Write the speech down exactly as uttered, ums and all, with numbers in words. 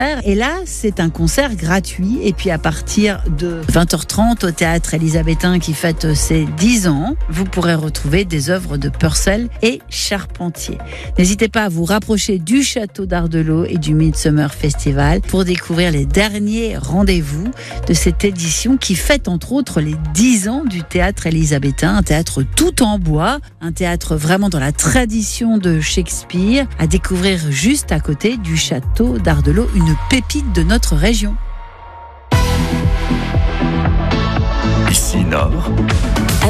Et là, c'est un concert gratuit. Et puis à partir de vingt heures trente au théâtre élisabétain qui fête ses dix ans, vous pourrez retrouver des œuvres de Purcell et Charpentier. N'hésitez pas à vous rapprocher du Château d'Ardelot et du Midsummer Festival pour découvrir les derniers rendez-vous de cette édition qui fête entre autres les dix ans du théâtre élisabétain, un théâtre tout en bois, un théâtre vraiment dans la tradition de Shakespeare, à découvrir juste à côté du Château d'Ardelot, une pépite de notre région. Ici Nord.